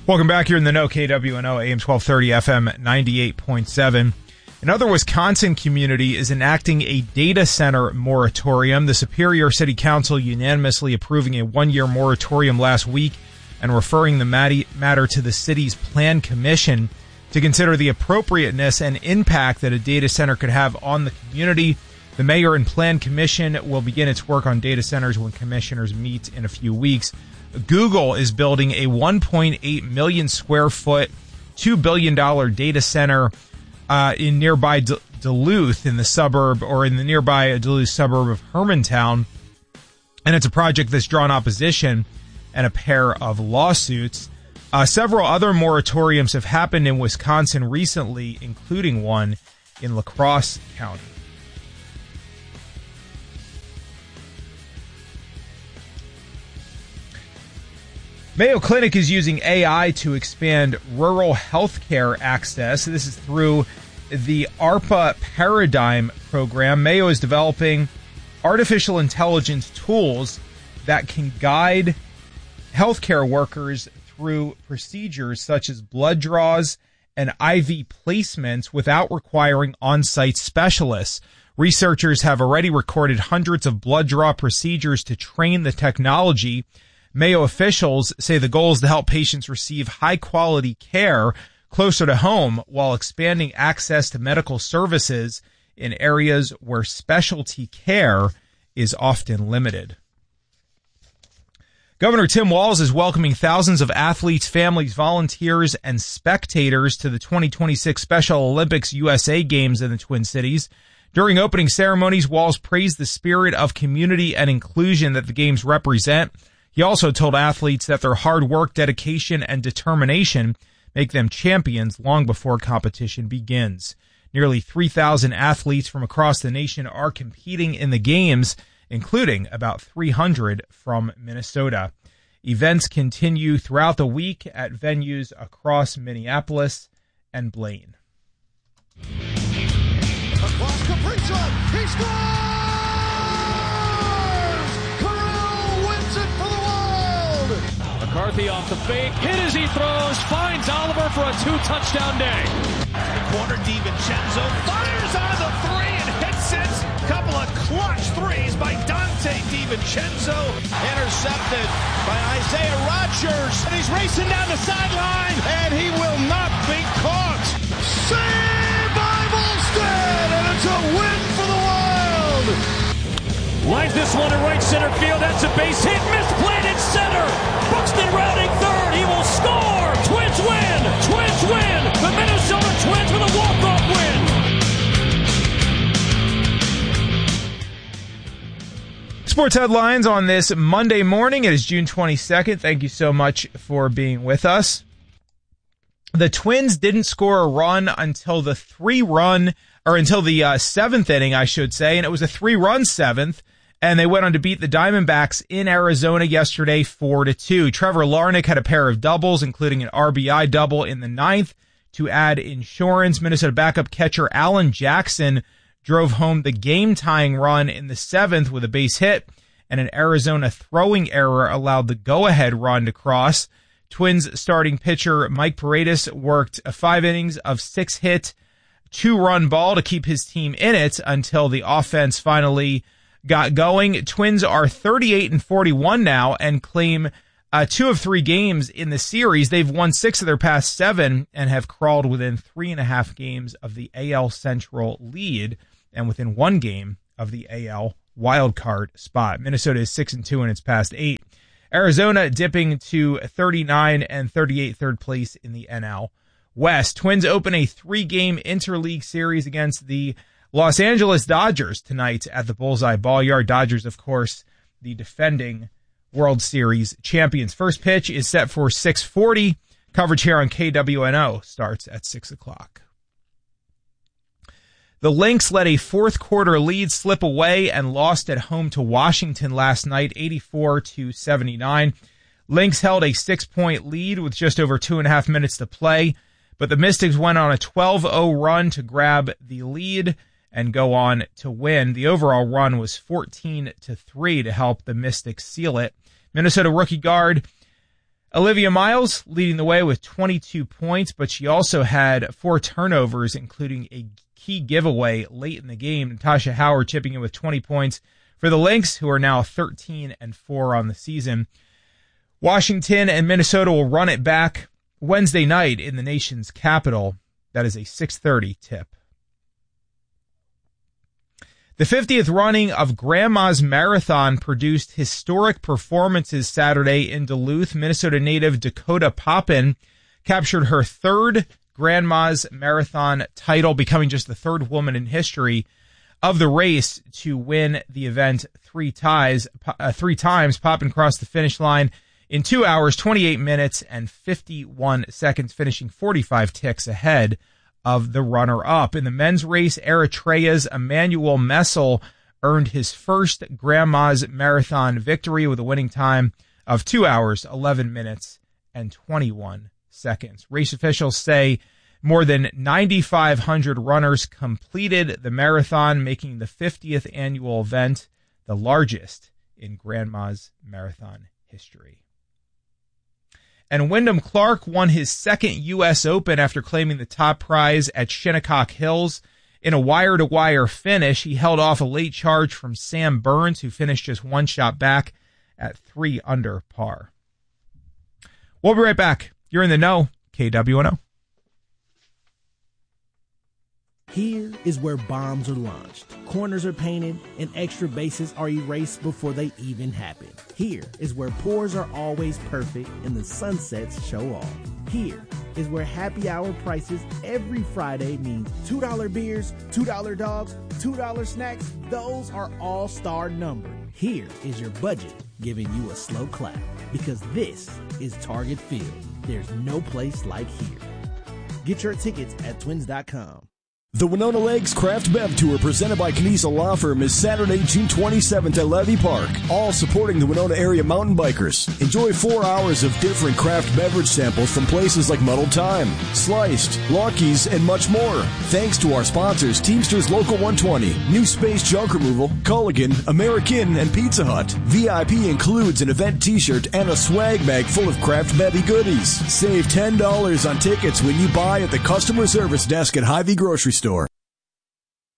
Welcome back here in the know, KWNO, AM 1230, FM 98.7. Another Wisconsin community is enacting a data center moratorium. The Superior City Council unanimously approving a one-year moratorium last week and referring the matter to the city's Plan Commission to consider the appropriateness and impact that a data center could have on the community. The Mayor and Plan Commission will begin its work on data centers when commissioners meet in a few weeks. Google is building a 1.8 million square foot, $2 billion data center in nearby Duluth in the nearby Duluth suburb of Hermantown. And it's a project that's drawn opposition and a pair of lawsuits. Several other moratoriums have happened in Wisconsin recently, including one in La Crosse County. Mayo Clinic is using AI to expand rural healthcare access. This is through the ARPA Paradigm program. Mayo is developing artificial intelligence tools that can guide healthcare workers through procedures such as blood draws and IV placements without requiring on-site specialists. Researchers have already recorded hundreds of blood draw procedures to train the technology. Mayo officials say the goal is to help patients receive high-quality care closer to home while expanding access to medical services in areas where specialty care is often limited. Governor Tim Walz is welcoming thousands of athletes, families, volunteers, and spectators to the 2026 Special Olympics USA Games in the Twin Cities. During opening ceremonies, Walz praised the spirit of community and inclusion that the Games represent. He also told athletes that their hard work, dedication, and determination make them champions long before competition begins. Nearly 3,000 athletes from across the nation are competing in the Games, including about 300 from Minnesota. Events continue throughout the week at venues across Minneapolis and Blaine. Across Kaprizov, he scores! McCarthy off the fake, hit as he throws, finds Oliver for a 2-touchdown day. The corner, DiVincenzo fires on the three and hits it. Couple of clutch threes by Dante DiVincenzo. Intercepted by Isaiah Rodgers. And he's racing down the sideline, and he will not be caught. Saved by Volstead, and it's a win for the Wild. Lines this one to right center field. That's a base hit. Misplayed in center. Buxton rounding third. He will score. Twins win. Twins win. The Minnesota Twins with a walk-off win. Sports headlines on this Monday morning. It is June 22nd. Thank you so much for being with us. The Twins didn't score a run until the seventh inning, I should say, and it was a 3-run seventh. And they went on to beat the Diamondbacks in Arizona yesterday 4-2. Trevor Larnach had a pair of doubles, including an RBI double in the ninth to add insurance. Minnesota backup catcher Alan Jackson drove home the game-tying run in the seventh with a base hit, and an Arizona throwing error allowed the go-ahead run to cross. Twins starting pitcher Mike Paredes worked 5 innings of 6-hit, 2-run ball to keep his team in it until the offense finally got going. Twins are 38-41 now and claim 2 of 3 games in the series. They've won 6 of their past 7 and have crawled within 3.5 games of the AL Central lead and within 1 game of the AL wildcard spot. Minnesota is 6-2 in its past 8. Arizona dipping to 39 and 38 third place in the NL West. Twins open a 3-game interleague series against the Los Angeles Dodgers tonight at the Bullseye Ball-Yard. Dodgers, of course, the defending World Series champions. First pitch is set for 6:40. Coverage here on KWNO starts at 6 o'clock. The Lynx let a fourth quarter lead slip away and lost at home to Washington last night, 84-79. Lynx held a 6-point lead with just over 2.5 minutes to play, but the Mystics went on a 12-0 run to grab the lead and go on to win. The overall run was 14-3 to help the Mystics seal it. Minnesota rookie guard Olivia Miles leading the way with 22 points, but she also had 4 turnovers, including a key giveaway late in the game. Natasha Howard chipping in with 20 points for the Lynx, who are now 13-4 on the season. Washington and Minnesota will run it back Wednesday night in the nation's capital. That is a 6:30 tip. The 50th running of Grandma's Marathon produced historic performances Saturday in Duluth. Minnesota native Dakota Poppin captured her 3rd Grandma's Marathon title, becoming just the 3rd woman in history of the race to win the event 3 times. Poppin crossed the finish line in 2 hours, 28 minutes, and 51 seconds, finishing 45 ticks ahead of the runner-up. In the men's race, Eritrea's Emmanuel Messel earned his first Grandma's Marathon victory with a winning time of 2 hours, 11 minutes, and 21 seconds. Race officials say more than 9,500 runners completed the marathon, making the 50th annual event the largest in Grandma's Marathon history. And Wyndham Clark won his 2nd U.S. Open after claiming the top prize at Shinnecock Hills. In a wire-to-wire finish, he held off a late charge from Sam Burns, who finished just 1 shot back at 3 under par. We'll be right back. You're in the know, KWNO. Here is where bombs are launched, corners are painted, and extra bases are erased before they even happen. Here is where pours are always perfect and the sunsets show off. Here is where happy hour prices every Friday means $2 beers, $2 dogs, $2 snacks. Those are all-star numbered. Here is your budget giving you a slow clap, because this is Target Field. There's no place like here. Get your tickets at twins.com. The Winona Lakes Craft Bev Tour presented by Knizia Law Firm is Saturday, June 27th at Levy Park, all supporting the Winona area mountain bikers. Enjoy 4 hours of different craft beverage samples from places like Muddled Time, Sliced, Lockies, and much more. Thanks to our sponsors, Teamsters Local 120, New Space Junk Removal, Culligan, American, and Pizza Hut. VIP includes an event t-shirt and a swag bag full of craft bevy goodies. Save $10 on tickets when you buy at the customer service desk at Hy-Vee Grocery Store.